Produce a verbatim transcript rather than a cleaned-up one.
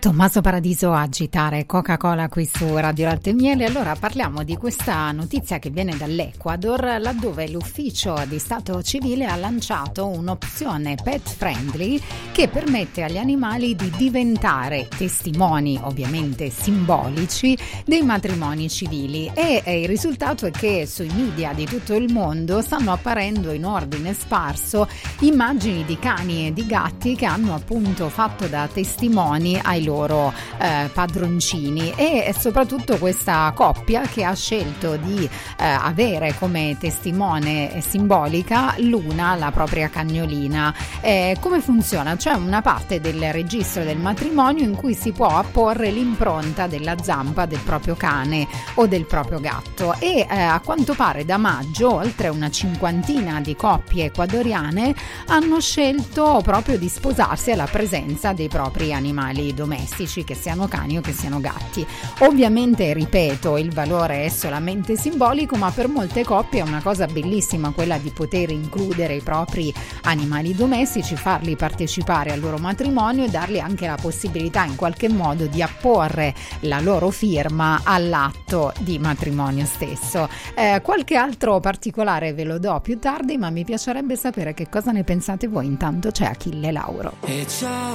Tommaso Paradiso a agitare Coca-Cola qui su Radio Latte e Miele. Allora parliamo di questa notizia che viene dall'Ecuador, laddove l'ufficio di Stato civile ha lanciato un'opzione pet friendly che permette agli animali di diventare testimoni, ovviamente simbolici, dei matrimoni civili, e, e il risultato è che sui media di tutto il mondo stanno apparendo in ordine sparso immagini di cani e di gatti che hanno appunto fatto da testimoni ai loro loro eh, padroncini, e soprattutto questa coppia che ha scelto di eh, avere come testimone simbolica Luna, la propria cagnolina. Eh, come funziona? C'è una parte del registro del matrimonio in cui si può apporre l'impronta della zampa del proprio cane o del proprio gatto, e eh, a quanto pare da maggio oltre una cinquantina di coppie ecuadoriane hanno scelto proprio di sposarsi alla presenza dei propri animali domestici, che siano cani o che siano gatti. Ovviamente, ripeto, il valore è solamente simbolico, ma per molte coppie è una cosa bellissima quella di poter includere i propri animali domestici, farli partecipare al loro matrimonio e dargli anche la possibilità in qualche modo di apporre la loro firma all'atto di matrimonio stesso. Eh, qualche altro particolare ve lo do più tardi, ma mi piacerebbe sapere che cosa ne pensate voi. Intanto c'è Achille Lauro. E ciao.